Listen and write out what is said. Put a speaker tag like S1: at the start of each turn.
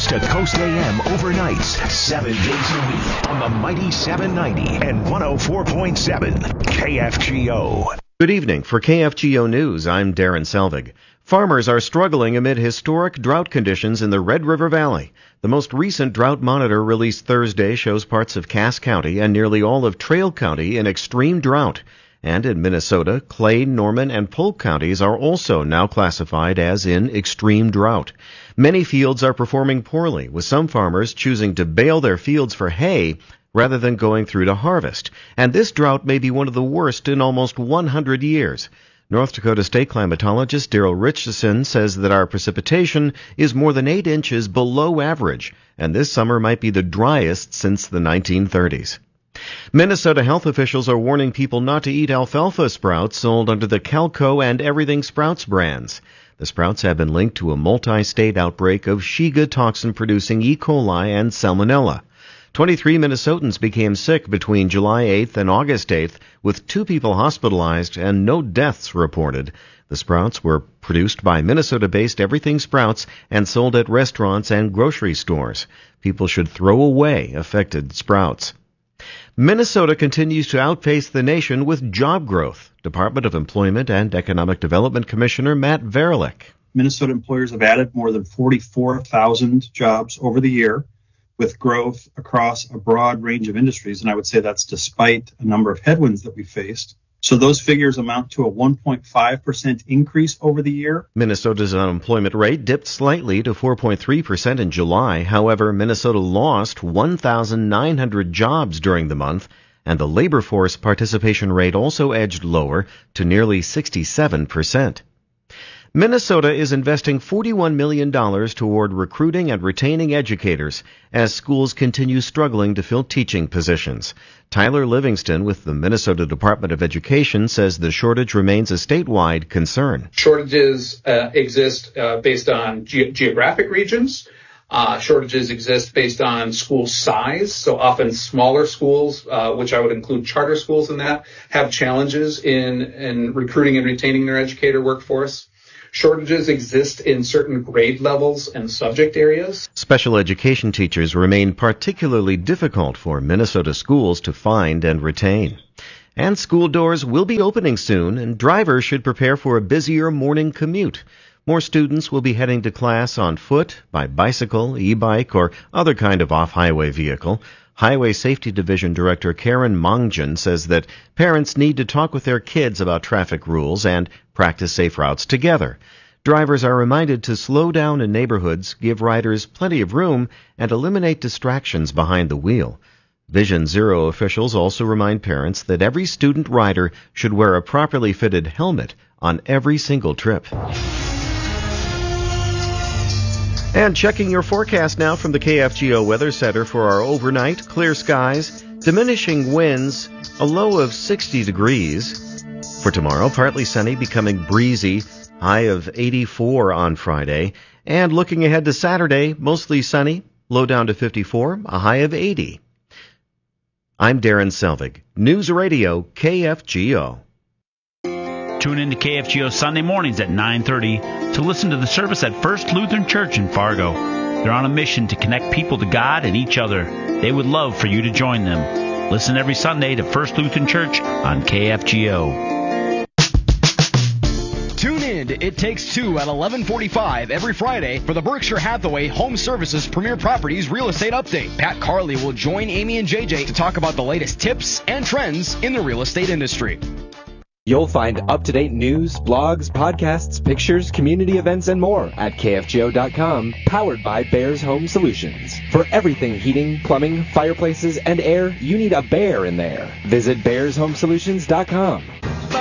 S1: Coast to Coast AM overnights, 7 days a week on the mighty 790 and 104.7 KFGO.
S2: Good evening. For KFGO News, I'm Darren Selvig. Farmers are struggling amid historic drought conditions in the Red River Valley. The most recent drought monitor released Thursday shows parts of Cass County and nearly all of Trail County in extreme drought. And in Minnesota, Clay, Norman, and Polk counties are also now classified as in extreme drought. Many fields are performing poorly, with some farmers choosing to bale their fields for hay rather than going through to harvest. And this drought may be one of the worst in almost 100 years. North Dakota State climatologist Daryl Richardson says that our precipitation is more than 8 inches below average, and this summer might be the driest since the 1930s. Minnesota health officials are warning people not to eat alfalfa sprouts sold under the Calco and Everything Sprouts brands. The sprouts have been linked to a multi-state outbreak of Shiga toxin-producing E. coli and Salmonella. 23 Minnesotans became sick between July 8th and August 8th, with 2 people hospitalized and no deaths reported. The sprouts were produced by Minnesota-based Everything Sprouts and sold at restaurants and grocery stores. People should throw away affected sprouts. Minnesota continues to outpace the nation with job growth. Department of Employment and Economic Development Commissioner Matt Verlick.
S3: Minnesota employers have added more than 44,000 jobs over the year, with growth across a broad range of industries. And I would say that's despite a number of headwinds that we faced. So those figures amount to a 1.5% increase over the year.
S2: Minnesota's unemployment rate dipped slightly to 4.3% in July. However, Minnesota lost 1,900 jobs during the month, and the labor force participation rate also edged lower to nearly 67%. Minnesota is investing $41 million toward recruiting and retaining educators as schools continue struggling to fill teaching positions. Tyler Livingston with the Minnesota Department of Education says the shortage remains a statewide concern.
S4: Shortages exist based on geographic regions. Shortages exist based on school size. So often smaller schools, which I would include charter schools in that, have challenges in recruiting and retaining their educator workforce. Shortages exist in certain grade levels and subject areas.
S2: Special education teachers remain particularly difficult for Minnesota schools to find and retain. And school doors will be opening soon, and drivers should prepare for a busier morning commute. More students will be heading to class on foot, by bicycle, e-bike, or other kind of off-highway vehicle. Highway Safety Division Director Karen Mongjan says that parents need to talk with their kids about traffic rules and practice safe routes together. Drivers are reminded to slow down in neighborhoods, give riders plenty of room, and eliminate distractions behind the wheel. Vision Zero officials also remind parents that every student rider should wear a properly fitted helmet on every single trip. And checking your forecast now from the KFGO Weather Center for our overnight, clear skies, diminishing winds, a low of 60 degrees. For tomorrow, partly sunny, becoming breezy, high of 84 on Friday. And looking ahead to Saturday, mostly sunny, low down to 54, a high of 80. I'm Darren Selvig, News Radio KFGO.
S5: Tune in to KFGO Sunday mornings at 9:30 to listen to the service at First Lutheran Church in Fargo. They're on a mission to connect people to God and each other. They would love for you to join them. Listen every Sunday to First Lutheran Church on KFGO.
S6: Tune in to It Takes Two at 11:45 every Friday for the Berkshire Hathaway Home Services Premier Properties Real Estate Update. Pat Carley will join Amy and JJ to talk about the latest tips and trends in the real estate industry.
S7: You'll find up-to-date news, blogs, podcasts, pictures, community events, and more at KFGO.com, powered by Bears Home Solutions. For everything heating, plumbing, fireplaces, and air, you need a bear in there. Visit BearsHomeSolutions.com.